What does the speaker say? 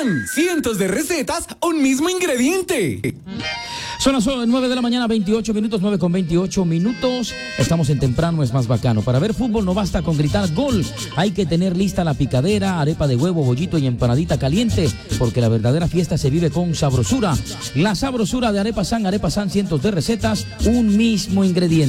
San, cientos de recetas, un mismo ingrediente. Son las 9 de la mañana, 28 minutos, 9 con 28 minutos. Estamos en Temprano es más bacano. Para ver fútbol no basta con gritar gol. Hay que tener lista la picadera, arepa de huevo, bollito y empanadita caliente, porque la verdadera fiesta se vive con sabrosura. La sabrosura de Arepa San, cientos de recetas, un mismo ingrediente.